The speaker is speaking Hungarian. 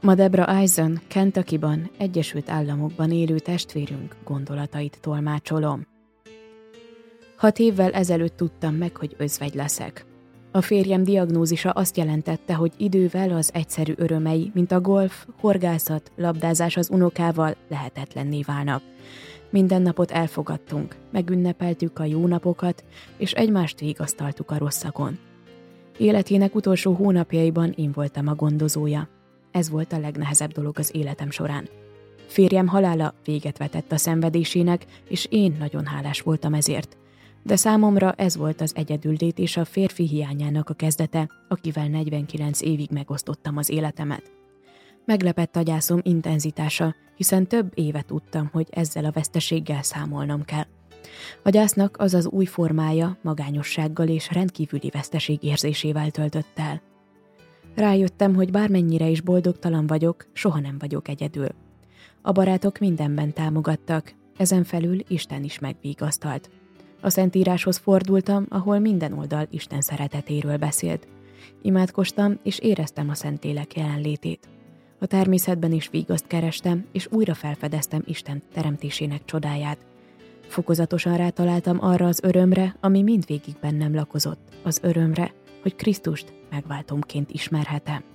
Ma Debra Eisen, Kentuckyban, Egyesült Államokban élő testvérünk gondolatait tolmácsolom. 6 évvel ezelőtt tudtam meg, hogy özvegy leszek. A férjem diagnózisa azt jelentette, hogy idővel az egyszerű örömei, mint a golf, horgászat, labdázás az unokával lehetetlenné válnak. Minden napot elfogadtunk, megünnepeltük a jó napokat, és egymást vigasztaltuk a rosszakon. Életének utolsó hónapjaiban én voltam a gondozója. Ez volt a legnehezebb dolog az életem során. Férjem halála véget vetett a szenvedésének, és én nagyon hálás voltam ezért. De számomra ez volt az egyedüllét és a férfi hiányának a kezdete, akivel 49 évig megosztottam az életemet. Meglepett a gyászom intenzitása, hiszen több éve tudtam, hogy ezzel a veszteséggel számolnom kell. A gyásznak az az új formája magányossággal és rendkívüli veszteség érzésével töltött el. Rájöttem, hogy bármennyire is boldogtalan vagyok, soha nem vagyok egyedül. A barátok mindenben támogattak, ezen felül Isten is megvigasztalt. A Szentíráshoz fordultam, ahol minden oldal Isten szeretetéről beszélt. Imádkoztam, és éreztem a Szentlélek jelenlétét. A természetben is vigaszt kerestem, és újra felfedeztem Isten teremtésének csodáját. Fokozatosan rátaláltam arra az örömre, ami mindvégig bennem lakozott, az örömre, hogy Krisztust megváltómként ismerhetem.